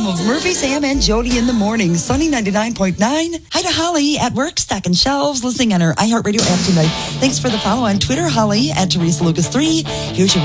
home of Murphy, Sam, and Jody in the morning. Sunny 99.9. Hi to Holly at work, stacking shelves, listening on her iHeartRadio app tonight. Thanks for the follow on Twitter, Holly at Teresa Lucas 3. Here's your